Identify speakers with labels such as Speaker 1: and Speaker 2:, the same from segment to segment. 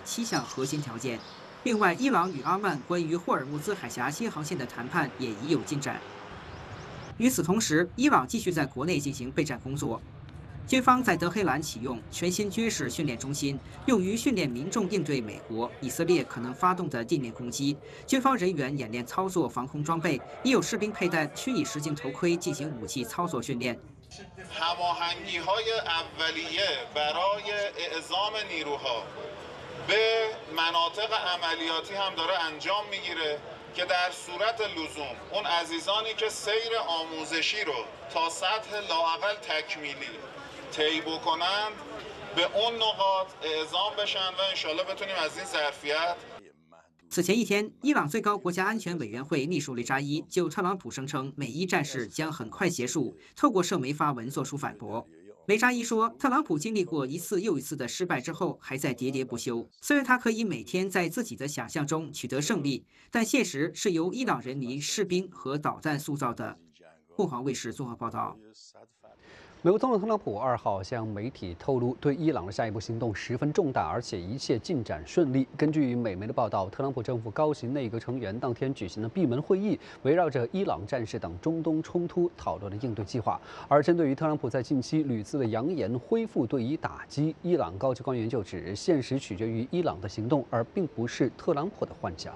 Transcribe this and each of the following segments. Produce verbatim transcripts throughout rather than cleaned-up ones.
Speaker 1: 七项核心条件。另外，伊朗与阿曼关于霍尔木兹海峡新航线的谈判也已有进展。与此同时，伊朗继续在国内进行备战工作。军方在德黑兰启用全新军事训练中心，用于训练民众应对美国、以色列可能发动的地面攻击。军方人员演练操作防空装备，也有士兵佩戴虚拟实境头盔进行武器操作训练。
Speaker 2: هماهنگی‌های اولیه برای اعزام نیروها به مناطق عملیاتی هم داره انجام میگیره که در صورت لزوم اون عزیزانی که سیر آموزشی رو تا سطح لااقل تکمیلی طی بکنند به اون نقاط اعزام بشن و انشالله بتونیم از این ظرفیت
Speaker 1: 此前一天，伊朗最高国家安全委员会秘书雷扎伊就特朗普声称美伊战事将很快结束，透过社媒发文作出反驳。雷扎伊说，特朗普经历过一次又一次的失败之后，还在喋喋不休。虽然他可以每天在自己的想象中取得胜利，但现实是由伊朗人民、士兵和导弹塑造的。凤凰卫视综合报道。
Speaker 3: 美国总统特朗普二号向媒体透露，对伊朗的下一步行动十分重大，而且一切进展顺利。根据美媒的报道，特朗普政府高级内阁成员当天举行的闭门会议，围绕着伊朗战事等中东冲突讨论了应对计划。而针对于特朗普在近期屡次的扬言恢复对伊打击，伊朗高级官员就指，现实取决于伊朗的行动，而并不是特朗普的幻想。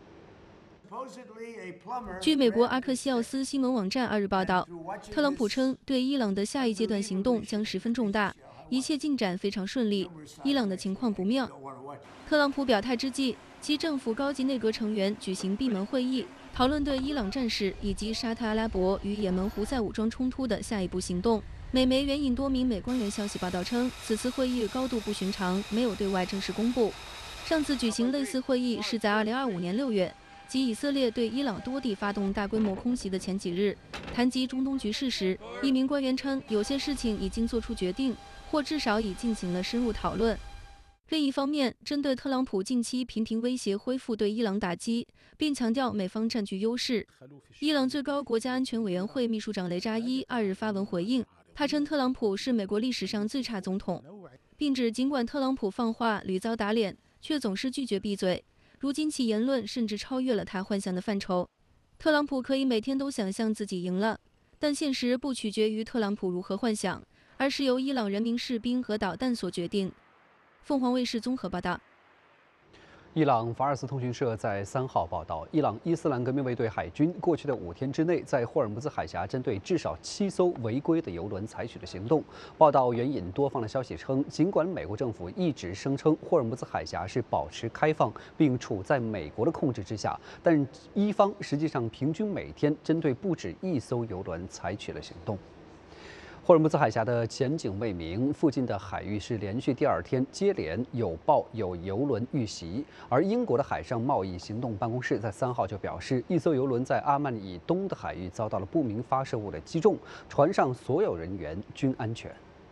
Speaker 4: 据美国阿克西奥斯新闻网站二日报道，特朗普称对伊朗的下一阶段行动将十分重大，一切进展非常顺利，伊朗的情况不妙。特朗普表态之际，其政府高级内阁成员举行闭门会议，讨论对伊朗战事以及沙特阿拉伯与也门胡塞武装冲突的下一步行动。美媒援引多名美官员消息报道称，此次会议高度不寻常，没有对外正式公布。上次举行类似会议是在二零二五年六月。 及以色列对伊朗多地发动大规模空袭的前几日，谈及中东局势时，一名官员称，有些事情已经做出决定，或至少已进行了深入讨论。另一方面，针对特朗普近期频频威胁恢复对伊朗打击，并强调美方占据优势，伊朗最高国家安全委员会秘书长雷扎伊二日发文回应，他称特朗普是美国历史上最差总统，并指尽管特朗普放话屡遭打脸，却总是拒绝闭嘴。 如今其言论甚至超越了他幻想的范畴。特朗普可以每天都想象自己赢了，但现实不取决于特朗普如何幻想，而是由伊朗人民、士兵和导弹所决定。凤凰卫视综合报道。
Speaker 3: 伊朗法尔斯通讯社在三号报道，伊朗伊斯兰革命卫队海军过去的五天之内，在霍尔木兹海峡针对至少七艘违规的油轮采取了行动。报道援引多方的消息称，尽管美国政府一直声称霍尔木兹海峡是保持开放并处在美国的控制之下，但伊方实际上平均每天针对不止一艘油轮采取了行动。 霍尔木兹海峡的前景未明，附近的海域是连续第二天接连有报有油轮遇袭。而英国的海上贸易行动办公室在三号就表示，一艘油轮在阿曼以东的海域遭到了不明发射物的击中，船上所有人员均安全。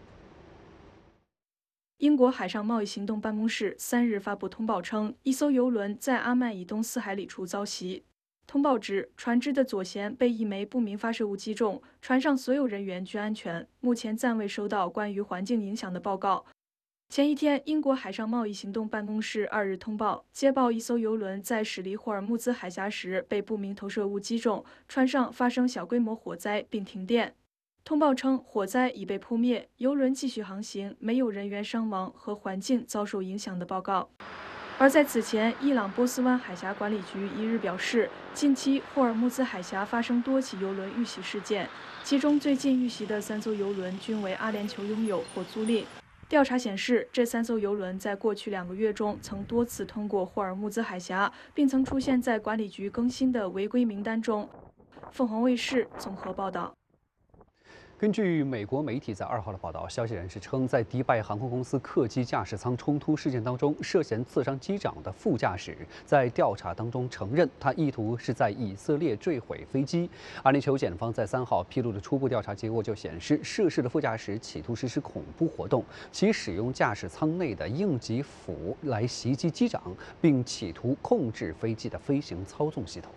Speaker 5: 英国海上贸易行动办公室三日发布通报称，一艘油轮在阿曼以东四海里处遭袭。 通报指，船只的左舷被一枚不明发射物击中，船上所有人员均安全。目前暂未收到关于环境影响的报告。前一天，英国海上贸易行动办公室二日通报，接报一艘油轮在驶离霍尔木兹海峡时被不明投射物击中，船上发生小规模火灾并停电。通报称，火灾已被扑灭，油轮继续航行，没有人员伤亡和环境遭受影响的报告。 而在此前，伊朗波斯湾海峡管理局一日表示，近期霍尔木兹海峡发生多起油轮遇袭事件，其中最近遇袭的三艘油轮均为阿联酋拥有或租赁。调查显示，这三艘油轮在过去两个月中曾多次通过霍尔木兹海峡，并曾出现在管理局更新的违规名单中。凤凰卫视综合报道。
Speaker 3: 根据美国媒体在二号的报道，消息人士称，在迪拜航空公司客机驾驶舱冲突事件当中，涉嫌刺伤机长的副驾驶在调查当中承认，他意图是在以色列坠毁飞机。阿联酋检方在三号披露的初步调查结果就显示，涉事的副驾驶企图实施恐怖活动，其使用驾驶舱内的应急斧来袭击机长，并企图控制飞机的飞行操纵系统。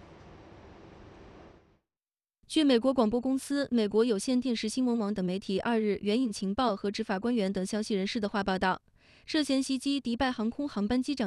Speaker 4: 据美国广播公司、美国有线电视新闻网等媒体二日援引情报和执法官员等消息人士的话报道，涉嫌袭击迪拜航空航班机长。